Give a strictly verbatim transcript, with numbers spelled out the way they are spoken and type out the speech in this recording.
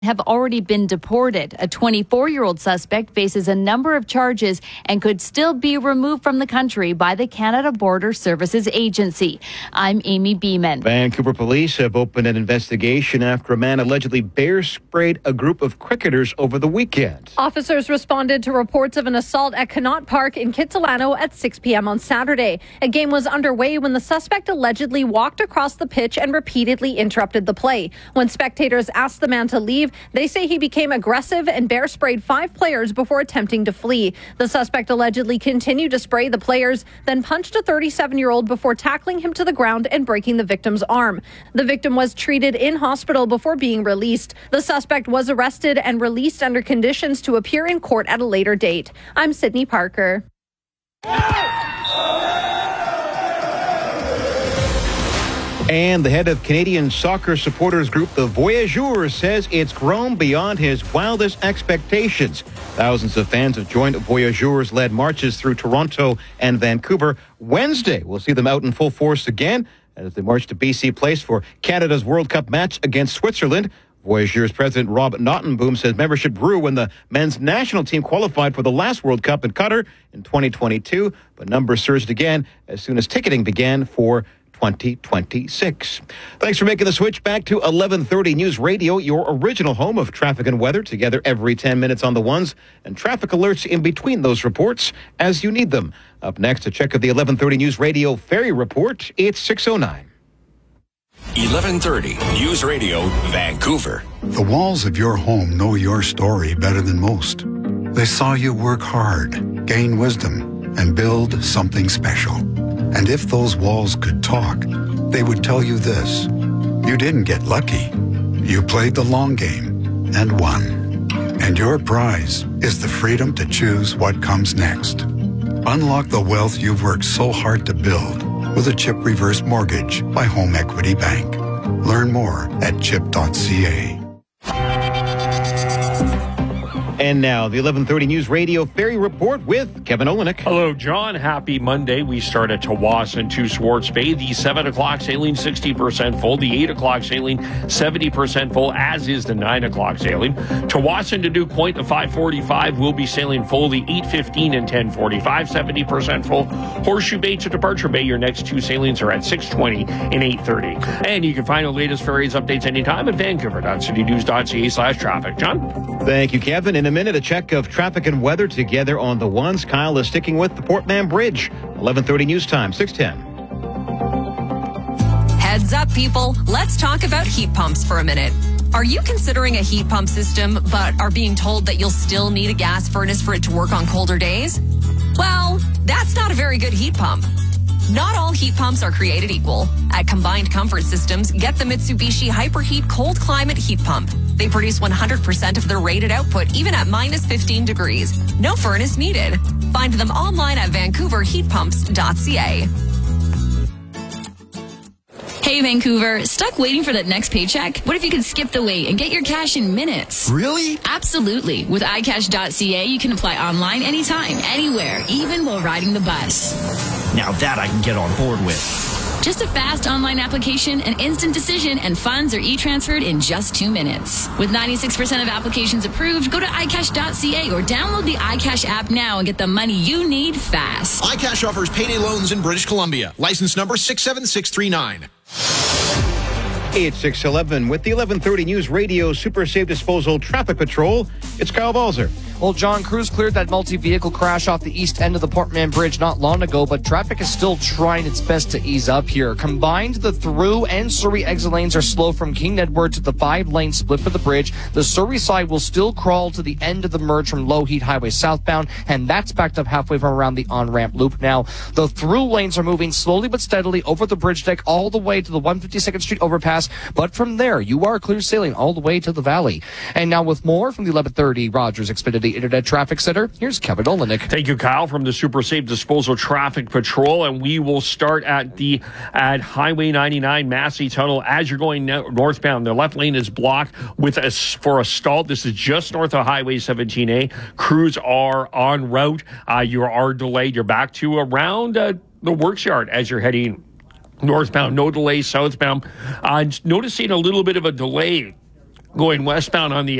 have already been deported. A twenty-four-year-old suspect faces a number of charges and could still be removed from the country by the Canada Border Services Agency. I'm Amy Beeman. Vancouver police have opened an investigation after a man allegedly bear sprayed a group of cricketers over the weekend. Officers responded to reports of an assault at Connaught Park in Kitsilano at six p.m. on Saturday. A game was underway when the suspect allegedly walked across the pitch and repeatedly interrupted the play. When spectators asked the man to leave, they say he became aggressive and bear sprayed five players before attempting to flee. The suspect allegedly continued to spray the players, then punched a thirty-seven-year-old before tackling him to the ground and breaking the victim's arm. The victim was treated in hospital before being released. The suspect was arrested and released under conditions to appear in court at a later date. I'm Sydney Parker. And the head of Canadian soccer supporters group, the Voyageurs, says it's grown beyond his wildest expectations. Thousands of fans have joined Voyageurs-led marches through Toronto and Vancouver. Wednesday, we'll see them out in full force again as they march to B C Place for Canada's World Cup match against Switzerland. Voyageurs president Rob Nottenboom says membership grew when the men's national team qualified for the last World Cup in Qatar in twenty twenty-two, but numbers surged again as soon as ticketing began for twenty twenty-six. Thanks for making the switch back to eleven thirty News Radio, your original home of traffic and weather, together every ten minutes on the ones, and traffic alerts in between those reports as you need them. Up next, a check of the eleven thirty News Radio Ferry Report. It's six oh nine. eleven thirty News Radio, Vancouver. The walls of your home know your story better than most. They saw you work hard, gain wisdom, and build something special. And if those walls could talk, they would tell you this: you didn't get lucky. You played the long game and won. And your prize is the freedom to choose what comes next. Unlock the wealth you've worked so hard to build with a CHIP Reverse Mortgage by Home Equity Bank. Learn more at chip dot c a. And now, the eleven thirty News Radio Ferry Report with Kevin Olenek. Hello, John. Happy Monday. We start at Tsawwassen to Swartz Bay. The seven o'clock sailing, sixty percent full. The eight o'clock sailing, seventy percent full, as is the nine o'clock sailing. Tsawwassen to Duke Point, the five forty-five will be sailing full. The eight fifteen and ten forty-five, seventy percent full. Horseshoe Bay to Departure Bay, your next two sailings are at six twenty and eight thirty. And you can find the latest ferries updates anytime at vancouver dot city news dot c a slash traffic. John? Thank you, Kevin. In a minute, a check of traffic and weather together on the ones. Kyle is sticking with the Port Mann Bridge. eleven thirty News Time, six ten. Heads up, people. Let's talk about heat pumps for a minute. Are you considering a heat pump system, but are being told that you'll still need a gas furnace for it to work on colder days? Well, that's not a very good heat pump. Not all heat pumps are created equal. At Combined Comfort Systems, get the Mitsubishi Hyperheat Cold Climate Heat Pump. They produce one hundred percent of their rated output, even at minus fifteen degrees. No furnace needed. Find them online at vancouver heat pumps dot c a. Hey, Vancouver, stuck waiting for that next paycheck? What if you could skip the wait and get your cash in minutes? Really? Absolutely. With i cash dot c a, you can apply online anytime, anywhere, even while riding the bus. Now that I can get on board with. Just a fast online application, an instant decision, and funds are e-transferred in just two minutes. With ninety-six percent of applications approved, go to i cash dot c a or download the iCash app now and get the money you need fast. iCash offers payday loans in British Columbia. License number six seven six three nine. It's six eleven with the eleven thirty News Radio Super Safe Disposal Traffic Patrol. It's Kyle Balzer. Well, John, crews cleared that multi-vehicle crash off the east end of the Port Mann Bridge not long ago, but traffic is still trying its best to ease up here. Combined, the through and Surrey exit lanes are slow from King Edward to the five-lane split for the bridge. The Surrey side will still crawl to the end of the merge from Low Heat Highway southbound, and that's backed up halfway from around the on-ramp loop now. The through lanes are moving slowly but steadily over the bridge deck all the way to the one fifty-second Street overpass, but from there, you are clear sailing all the way to the valley. And now with more from the eleven thirty Rogers Xfinity Internet Traffic Center, here's Kevin Olenek. Thank you, Kyle, from the Super Safe Disposal Traffic Patrol, and we will start at the at Highway ninety-nine Massey Tunnel. As you're going no- northbound, the left lane is blocked with a, for a stall. This is just north of Highway seventeen A. Crews are en route. Uh, you are delayed. You're back to around uh, the works yard as you're heading northbound. No delay southbound. Uh, noticing a little bit of a delay Going westbound on the